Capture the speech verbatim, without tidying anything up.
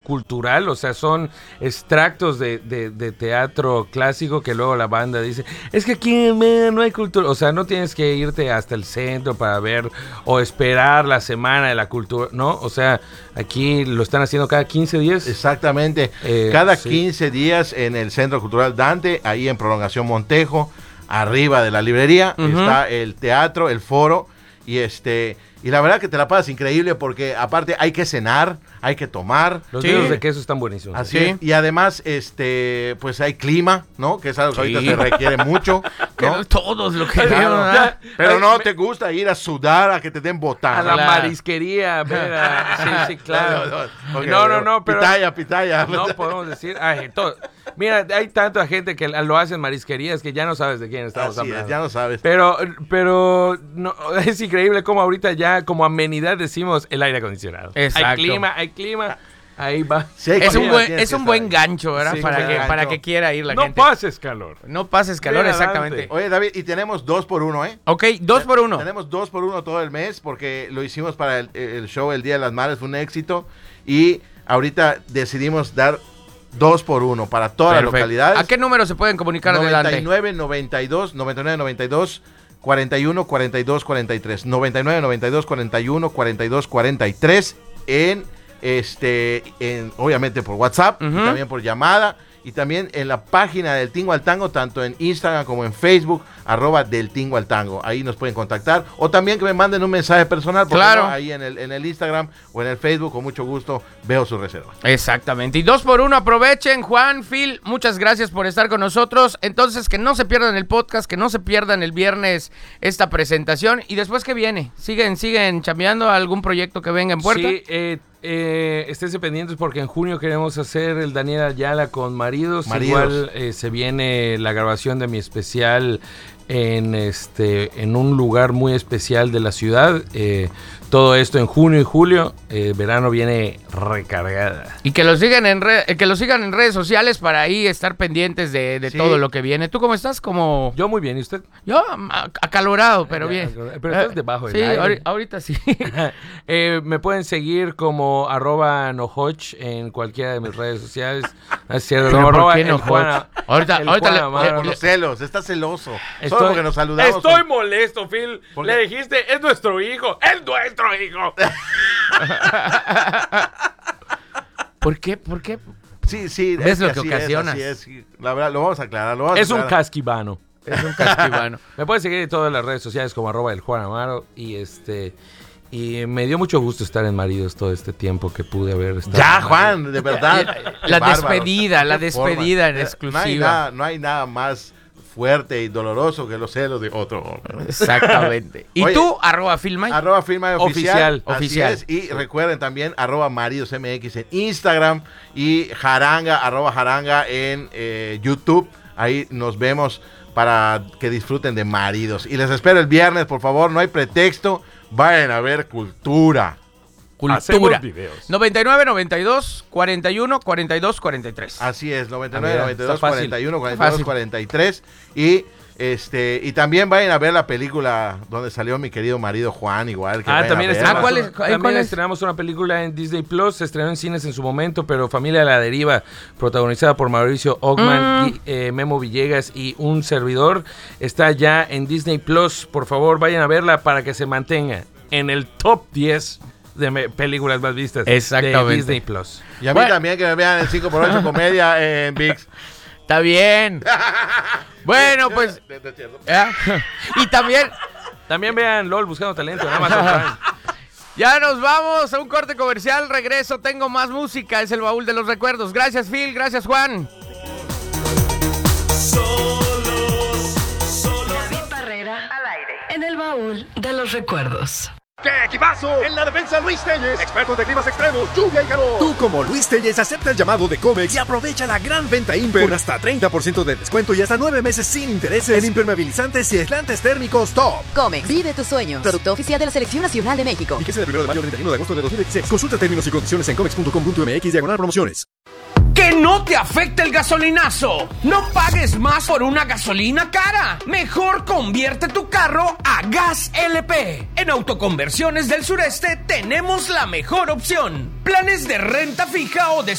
cultural, o sea, son extractos de, de, de teatro clásico que luego la banda dice, es que aquí man, no hay cultura, o sea, no tienes que irte hasta el centro para ver o esperar la semana de la cultura, ¿no? O sea, aquí lo están haciendo cada quince días. Exactamente, eh, cada sí. quince días en el Centro Cultural Dante, ahí en Prolongación Montejo, arriba de la librería, uh-huh. está el teatro, el foro, y este y la verdad que te la pasas increíble porque aparte hay que cenar, hay que tomar. Los sí. dedos de queso están buenísimos. Así ¿sí? es. Y además, este, pues hay clima, ¿no? Que es algo que sí. ahorita se requiere mucho, ¿no? Que todos lo que claro, ya, pero no me... te gusta ir a sudar, a que te den botana. A la claro. marisquería, ver a... sí, sí, claro. No, no, okay, no, no, no, pero... Pitaya, pitaya. No podemos decir... Ay, todo... Mira, hay tanta gente que lo hace en marisquerías que ya no sabes de quién estamos Así hablando. Es, ya no sabes. Pero, pero no, es increíble cómo ahorita ya como amenidad decimos el aire acondicionado. Exacto. Hay clima, hay clima. Ahí va. Sí, es un buen, es un buen gancho, ¿verdad? Sí, para, que, gancho. para que quiera ir la no gente. No pases calor. No pases calor, Bien exactamente. Adelante. Oye, David, y tenemos dos por uno, ¿eh? Ok, dos por uno. Tenemos dos por uno todo el mes porque lo hicimos para el, el show El Día de las Madres, fue un éxito. Y ahorita decidimos dar dos por uno para todas Perfecto. las localidades. ¿A qué número se pueden comunicar noventa y nueve, adelante? noventa y dos, noventa y nueve, noventa y dos, cuarenta y uno, cuarenta y dos, cuarenta y tres. noventa y nueve, noventa y dos, cuarenta y uno, cuarenta y dos, cuarenta y tres en este en, obviamente por WhatsApp, uh-huh. y también por llamada, y también en la página del Tingo al Tango, tanto en Instagram como en Facebook, arroba del Tingo al Tango. Ahí nos pueden contactar, o también que me manden un mensaje personal, porque claro. no, ahí en el, en el Instagram o en el Facebook, con mucho gusto veo su reserva. Exactamente, y dos por uno, aprovechen. Juan, Phil, muchas gracias por estar con nosotros. Entonces, que no se pierdan el podcast, que no se pierdan el viernes esta presentación, y después, ¿qué viene? ¿Siguen, siguen chambeando algún proyecto que venga en puerta? Sí, eh, eh, esténse pendientes porque en junio queremos hacer el Daniel Ayala con Maridos. Maridos. Igual eh, se viene la grabación de mi especial en este en un lugar muy especial de la ciudad. Eh, todo esto en junio y julio. Eh, verano viene recargada. Y que lo sigan en re- que lo sigan en redes sociales para ahí estar pendientes de, de sí. todo lo que viene. ¿Tú cómo estás? Como yo muy bien, ¿y usted? Yo acalorado, pero bien. Pero estás debajo del Sí, aire. ahorita, ahorita sí. eh, me pueden seguir como arroba nohoch en cualquiera de mis redes sociales. Es cierto, no, arroba el Juan. Ahorita, el ahorita Juan le, por los celos, está celoso. Estoy, Solo porque nos saludamos. Estoy con... molesto, Phil. Le dijiste, es nuestro hijo, es nuestro hijo. ¿Por qué? ¿Por qué? Sí, sí. ¿Ves es lo que que ocasionas? Es, es. La verdad, lo vamos a aclarar. Lo vamos es a aclarar. un casquivano. Es un casquivano. Me pueden seguir en todas las redes sociales como arroba el Juan Amaro. Y este... Y me dio mucho gusto estar en Maridos todo este tiempo que pude haber estado. Ya, Juan, de verdad. La despedida, la despedida en exclusiva. No hay, nada, no hay nada más fuerte y doloroso que los celos de otro hombre. Exactamente. ¿Y Oye, tú, arroba Filmay? Arroba Filmay oficial. Oficial. Así es. Y recuerden también, arroba Maridos M X en Instagram y Jaranga, arroba Jaranga en eh, YouTube. Ahí nos vemos para que disfruten de Maridos. Y les espero el viernes, por favor, no hay pretexto. Vayan a ver cultura. Cultura. noventa y nueve, noventa y dos, cuarenta y uno, cuarenta y dos, cuarenta y tres. Así es, noventa y nueve, noventa y dos, cuarenta y uno, cuarenta y dos, cuarenta y tres. Y este y también vayan a ver la película donde salió mi querido marido Juan, igual que Ah, también, estrenamos, ah, ¿cuál es, también ¿cuál es? estrenamos una película en Disney Plus, se estrenó en cines en su momento, pero Familia a la Deriva, protagonizada por Mauricio Ockman, Mm. y, eh, Memo Villegas y un servidor, está ya en Disney Plus. Por favor, vayan a verla para que se mantenga en el top diez de me- películas más vistas Exactamente. de Disney Plus. Y a mí Bueno. también que me vean en cinco por ocho comedia en ViX. Está bien. Bueno, pues. ¿eh? Y también. También vean LOL Buscando Talento en Amazon Prime. Ya nos vamos a un corte comercial. Regreso, tengo más música. Es el baúl de los recuerdos. Gracias, Phil. Gracias, Juan. Solos, solos. David Barrera al aire. En el baúl de los recuerdos. ¡Qué equipazo! En la defensa, Luis Telles, expertos de climas extremos, lluvia y calor. Tú, como Luis Telles, acepta el llamado de Comex y aprovecha la gran venta Imper con hasta treinta por ciento de descuento y hasta nueve meses sin intereses en impermeabilizantes y aislantes térmicos top. Comex, vive tus sueños. Producto oficial de la Selección Nacional de México. Fíjese del primero de mayo al treinta y uno de agosto de dos mil dieciséis. Consulta términos y condiciones en comex punto com punto m x diagonal promociones. Que no te afecte el gasolinazo. No pagues más por una gasolina cara. Mejor convierte tu carro a Gas L P. En Autoconversiones del Sureste tenemos la mejor opción. Planes de renta fija o de